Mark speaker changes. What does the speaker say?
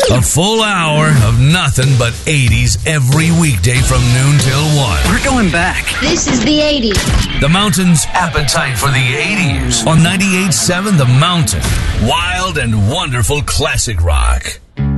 Speaker 1: A full hour of nothing but 80s every weekday from noon till 1.
Speaker 2: We're going back.
Speaker 3: This is the 80s.
Speaker 1: The Mountain's appetite for the 80s on 98.7 The Mountain. Wild and wonderful classic rock.